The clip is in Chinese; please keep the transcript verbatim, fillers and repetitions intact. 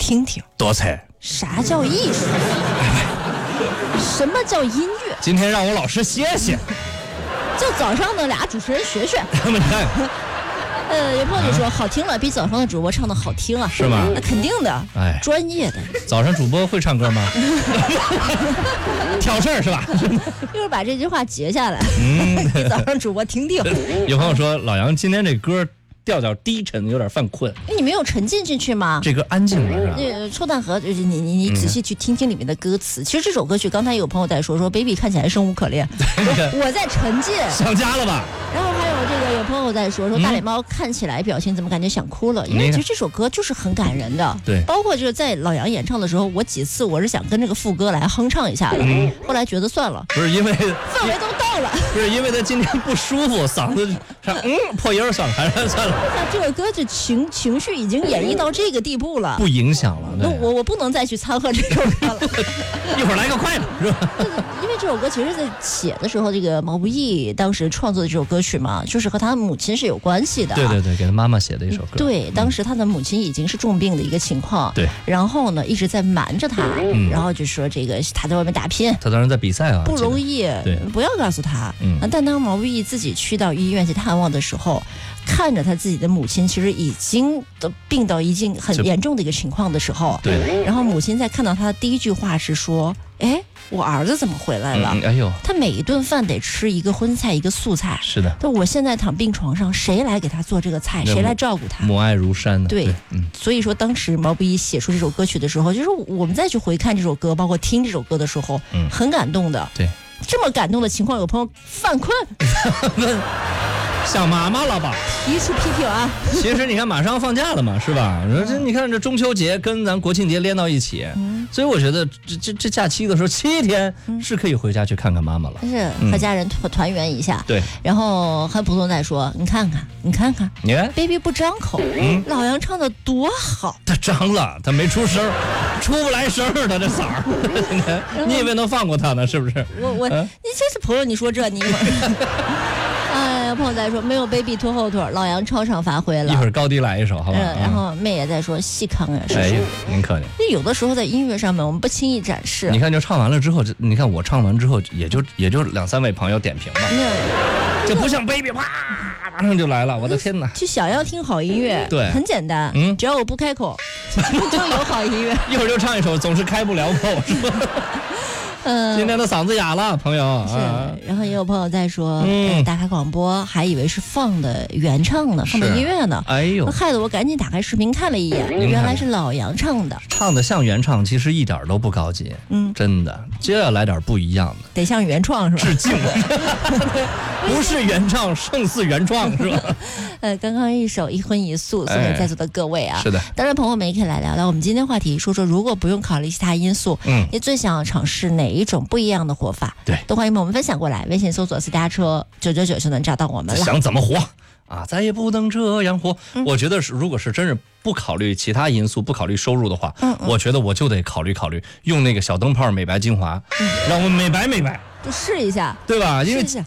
听听。 多彩。 啥叫艺术？什么叫音乐？ 今天让我老师歇歇。 叫早上的俩主持人学学。 他们看。 呃，有朋友就说、啊、好听了，比早上的主播唱的好听啊， 是吗？ 那肯定的，哎，专业的。 早上主播会唱歌吗？挑事儿是吧？ 一会儿把这句话截下来，嗯，给早上主播听听。 有朋友说老杨今天这歌调调低沉，有点犯困。 因为你没有沉浸进去吗？ 这歌安静了是吧？ 呃，臭蛋河就是你你你仔细去听听里面的歌词。嗯、其实这首歌曲，刚才有朋友在说说 ，baby 看起来生无可恋，我, 我在沉浸。 想家了吧？ 然后还有这个有朋友在说说大脸猫看起来表情怎么感觉想哭了？因为其实这首歌就是很感人的。 对， 包括就是在老杨演唱的时候，我几次我是想跟这个副歌来哼唱一下的，嗯、后来觉得算了， 不是因为氛围都到了， 不是因为他今天不舒服，嗓子上嗯破音算了，还是算了。 那这个歌就情情绪已经演绎到这个地步了， 不影响了。 那我我不能再去掺和这首歌了。 一会儿来个快的，是吧？ 因为这首歌其实在写的时候，这个毛不易当时创作的这首歌曲嘛，就是和他母亲是有关系的。 对对对，给他妈妈写的一首歌。 对，当时他的母亲已经是重病的一个情况。 对。 然后呢，一直在瞒着他，嗯、然后就说这个他在外面打拼， 他当时在比赛啊， 不容易。 对， 不要告诉他。 嗯。 但当毛不易自己去到医院去探望的时候，看着他自己的母亲其实已经都病到已经很严重的一个情况的时候， 对。 然后母亲在看到他的第一句话是说：“哎。”我儿子怎么回来了？ 嗯、哎呦， 他每一顿饭得吃一个荤菜，一个素菜。 是的。 但我现在躺病床上，谁来给他做这个菜？谁来照顾他？ 母爱如山、啊。 对， 对嗯。 所以说，当时毛不易写出这首歌曲的时候，就是我们再去回看这首歌，包括听这首歌的时候，嗯，很感动的。 对， 这么感动的情况，有朋友犯困。 想妈妈了吧？ 提出批评啊！ 其实你看，马上放假了嘛，是吧？这你看这中秋节跟咱国庆节连到一起，嗯、所以我觉得这这这假期的时候七天是可以回家去看看妈妈了， 是和家人团团圆一下。 嗯、对， 然后和普通在说，你看看，你看看， 你看 ，baby 不张口，嗯、老杨唱的多好， 他张了，他没出声，出不来声儿，他这嗓儿，你以为能放过他呢？是不是？ 我我、嗯、你这是朋友，你说这你一会儿。哎呀，朋友在说没有 baby 拖后腿，老杨超常发挥了。 一会儿高低来一首，好吧？ 嗯，然后妹也在说细康呀，是哎呀，您客气。 那有的时候在音乐上面，我们不轻易展示。 你看，就唱完了之后，你看我唱完之后，也就也就两三位朋友点评吧。嗯，这不像 baby 啪，马上就来了，我的天哪！ 就想要听好音乐， 对， 很简单，嗯，只要我不开口，就有好音乐。 一会儿就唱一首，总是开不了口，是吧？嗯，今天的嗓子哑了，朋友。 是，然后也有朋友在说，嗯，打开广播还以为是放的原唱呢，放的音乐呢。 哎呦， 害得我赶紧打开视频看了一眼，原来是老杨唱的。 唱的像原唱，其实一点都不高级。嗯，真的，就要来点不一样的， 得像原创是吧？ 致敬，不是原唱胜似原创是吧？ 呃，刚刚一首一荤一素送给在座的各位啊。 哎、是的， 当然朋友们也可以来聊聊我们今天话题，说说如果不用考虑其他因素，嗯，你最想要尝试哪一种不一样的活法？ 对， 都欢迎我们分享过来，微信搜索私家车九九九就能找到我们了。 想怎么活啊？再也不能这样活。嗯、我觉得是，如果是真是不考虑其他因素，不考虑收入的话，嗯嗯我觉得我就得考虑考虑用那个小灯泡美白精华，嗯、让我美白美白。 就试一下， 对吧？因为